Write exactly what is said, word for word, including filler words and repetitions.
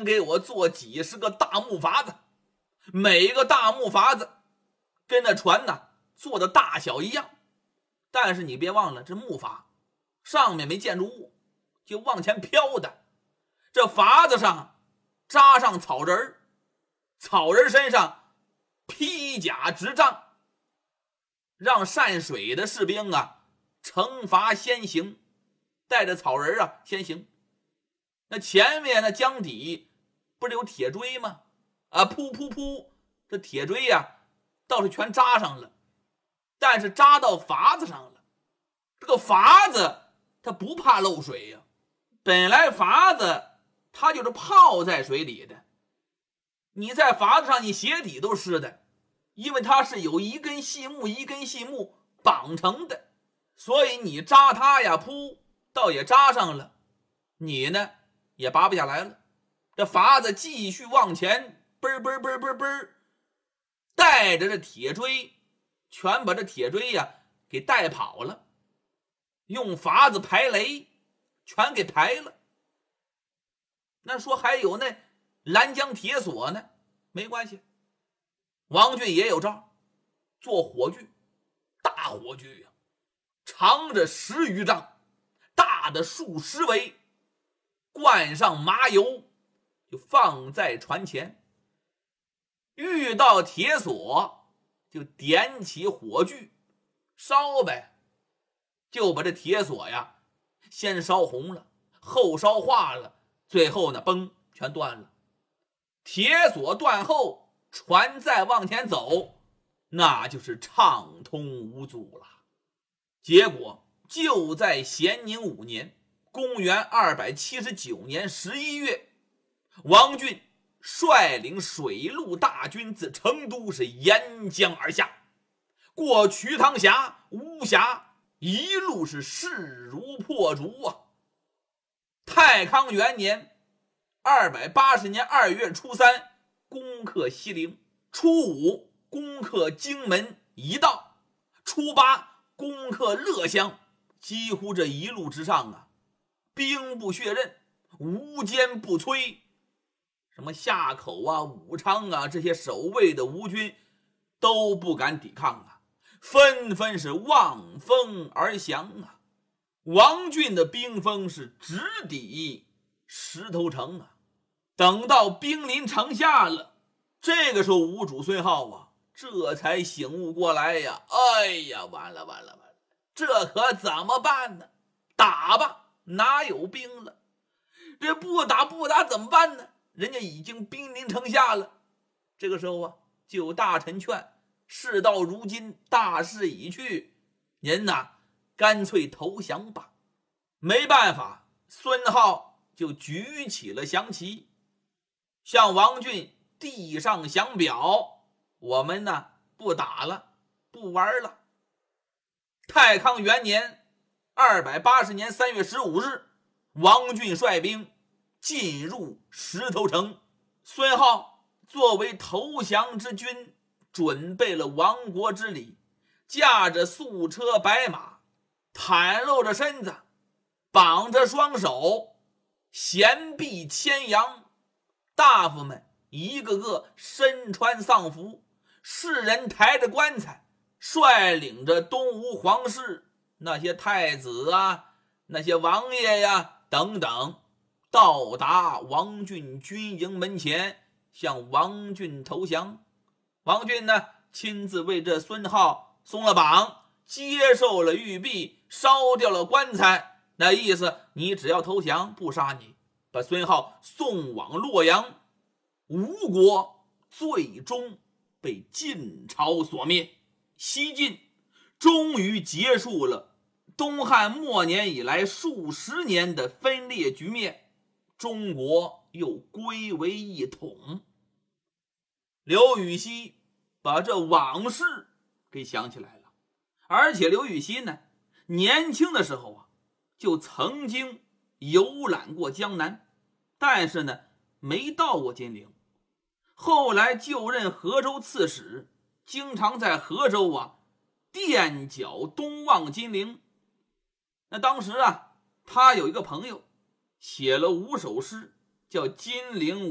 先给我做几十个大木筏子，每个大木筏子跟那船呢做的大小一样，但是你别忘了，这木筏上面没建筑物，就往前飘的。这筏子上扎上草人，草人身上披甲执杖，让善水的士兵啊乘筏先行，带着草人啊先行。那前面那江底不是有铁锥吗？啊，噗噗噗，这铁锥呀、啊、倒是全扎上了，但是扎到筏子上了。这个筏子它不怕漏水呀、啊，本来筏子它就是泡在水里的，你在筏子上你鞋底都湿的，因为它是有一根细木一根细木绑成的，所以你扎它呀，噗，倒也扎上了，你呢也拔不下来了。这筏子继续往前，嘣嘣嘣嘣嘣，带着这铁锥，全把这铁锥呀给带跑了，用筏子排雷，全给排了。那说还有那拦江铁索呢，没关系，王俊也有招，做火炬，大火炬呀、啊，长着十余丈，大的数十围，灌上麻油，就放在船前。遇到铁索就点起火炬烧呗，就把这铁索呀先烧红了，后烧化了，最后呢崩全断了。铁索断后，船再往前走，那就是畅通无阻了。结果就在咸宁五年，公元二百七十九年十一月，王俊率领水陆大军自成都是沿江而下，过瞿塘峡、巫峡，一路是势如破竹啊。太康元年二百八十年二月初三，攻克西陵；初五攻克荆门一道；初八攻克乐乡。几乎这一路之上啊，兵不血刃，无坚不摧。什么夏口啊、武昌啊，这些守卫的吴军都不敢抵抗啊，纷纷是望风而降啊。王俊的兵锋是直抵石头城啊。等到兵临城下了，这个时候吴主孙皓啊这才醒悟过来呀，哎呀，完了完了完了，这可怎么办呢？打吧，哪有兵了？这不打不打怎么办呢？人家已经兵临城下了。这个时候啊，就有大臣劝，事到如今，大势已去，您呐干脆投降吧。没办法，孙皓就举起了降旗，向王俊递上降表，我们呢不打了，不玩了。太康元年二百八十年三月十五日，王俊率兵进入石头城。孙皓作为投降之君，准备了亡国之礼，驾着素车白马，袒露着身子，绑着双手，衔臂牵羊，大夫们一个个身穿丧服，世人抬着棺材，率领着东吴皇室那些太子啊、那些王爷呀等等，到达王俊军营门前，向王俊投降。王俊呢亲自为这孙皓松了绑，接受了玉璧，烧掉了棺材，那意思你只要投降不杀你，把孙皓送往洛阳。吴国最终被晋朝所灭，西晋终于结束了东汉末年以来数十年的分裂局面，中国又归为一统。刘禹锡把这往事给想起来了，而且刘禹锡呢年轻的时候啊就曾经游览过江南，但是呢没到过金陵。后来就任河州刺史，经常在河州啊垫脚东望金陵。那当时啊他有一个朋友写了五首诗，叫金陵